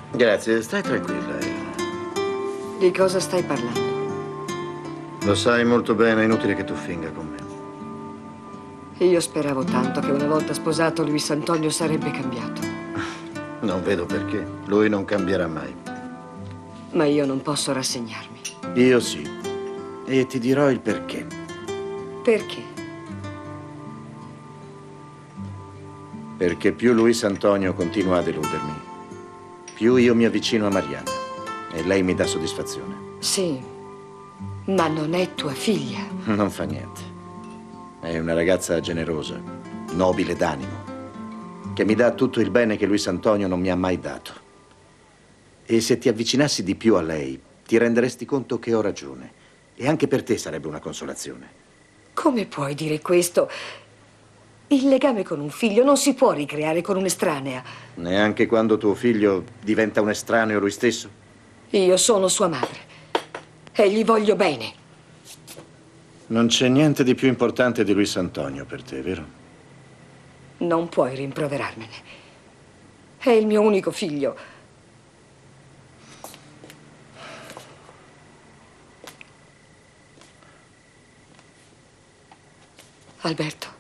Grazie, stai tranquilla. Di cosa stai parlando? Lo sai molto bene, è inutile che tu finga con me. Io speravo tanto che una volta sposato Luis Antonio sarebbe cambiato. Non vedo perché. Lui non cambierà mai. Ma io non posso rassegnarmi. Io sì. E ti dirò il perché. Perché? Perché più Luis Antonio continua a deludermi, più io mi avvicino a Mariana. E lei mi dà soddisfazione. Sì, ma non è tua figlia. Non fa niente. È una ragazza generosa, nobile d'animo, che mi dà tutto il bene che Luis Antonio non mi ha mai dato. E se ti avvicinassi di più a lei, ti renderesti conto che ho ragione. E anche per te sarebbe una consolazione. Come puoi dire questo? Il legame con un figlio non si può ricreare con un'estranea. Neanche quando tuo figlio diventa un estraneo lui stesso? Io sono sua madre e gli voglio bene. Non c'è niente di più importante di Luis Antonio per te, vero? Non puoi rimproverarmene. È il mio unico figlio. Alberto.